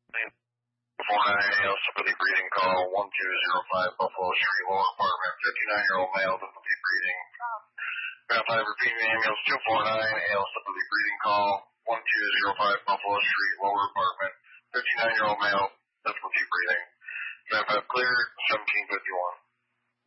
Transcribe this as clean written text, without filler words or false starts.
498 sympathy breathing call 1205 Buffalo Street, lower apartment, 59-year-old male, sympathy breathing. Verify repeating ambulance 249, AL sympathy breathing call 1205 Buffalo Street, lower apartment, 59-year-old male, sympathy breathing. Verify clear, 1751.